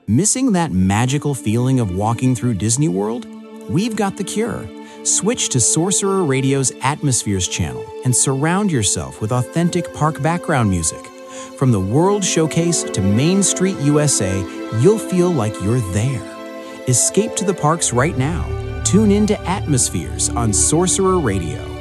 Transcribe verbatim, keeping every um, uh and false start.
Missing that magical feeling of walking through Disney World? We've got the cure. Switch to Sorcerer Radio's Atmospheres channel and surround yourself with authentic park background music. From the World Showcase to Main Street U S A, you'll feel like you're there. Escape to the parks right now. Tune in to Atmospheres on Sorcerer Radio.